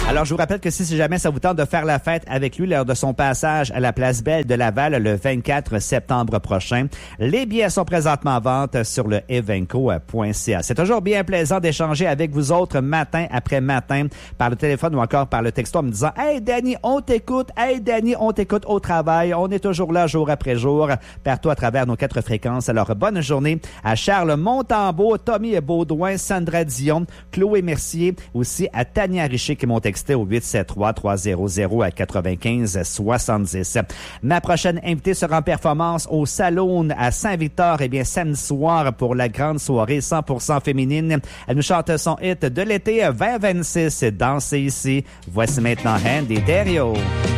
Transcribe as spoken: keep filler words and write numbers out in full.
Alors, je vous rappelle que si, si jamais ça vous tente de faire la fête avec lui lors de son passage à la Place Belle de Laval le vingt-quatre septembre prochain, les billets sont présentement en vente sur le evenco point c a. C'est toujours bien plaisant d'échanger avec vous autres matin après matin par le téléphone ou encore par le texto en me disant « Hey, Danny, on t'écoute! Hey, Danny, on t'écoute au travail! » On est toujours là jour après jour, partout à travers nos quatre fréquences. Alors, bonne journée à Charles Montembeau, Tommy Baudouin, Sandra Dion, Chloé Mercier, aussi à Tania Richer qui m'ont texté au huit sept trois trois zéro zéro à quatre-vingt-quinze soixante-dix. Ma prochaine invitée sera en performance au Saloon à Saint-Victor, eh bien, samedi soir pour la grande soirée cent pour cent féminine. Elle nous chante son hit de l'été vingt vingt-six. Dansez ici. Voici maintenant Andy Thériault.